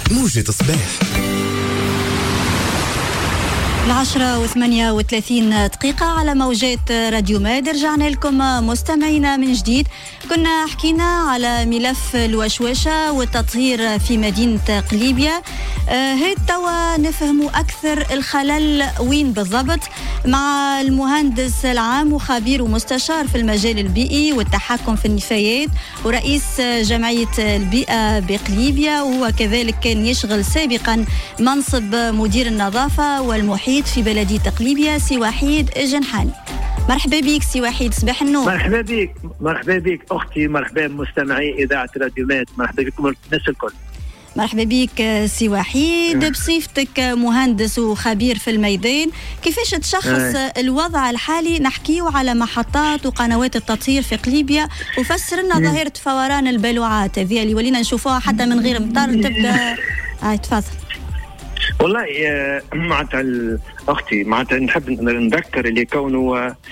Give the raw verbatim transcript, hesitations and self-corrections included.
موجة صباح العشرة وثمانية وثلاثين دقيقة على موجات راديو ماد. رجعنا لكم مستمعينا من جديد. كنا حكينا على ملف الوشوشة والتطهير في مدينة قليبية. آه هي توا نفهموا أكثر الخلل وين بالضبط مع المهندس العام وخبير ومستشار في المجال البيئي والتحكم في النفايات ورئيس جمعية البيئة بقليبية، وهو كذلك كان يشغل سابقا منصب مدير النظافة والمحيط في بلدية قليبية، سي وحيد الجنحاني. مرحبا بك سي وحيد، صباح النور. مرحبا بك مرحبا بك أختي، مرحبا بمستمعي إذاعة راديو مات، مرحبا بكم الناس الكل. مرحبا بك سي وحيد، بصفتك مهندس وخبير في الميدان، كيفاش تشخص أه. الوضع الحالي؟ نحكيو على محطات وقنوات التطهير في قليبيا، وفسر لنا ظاهرة فوران البلوعات هذه اللي ولينا نشوفوها حتى من غير مطر تبدا. هاي تفضل. والله معناتها اختي، معناتها نحب نذكر اللي كونه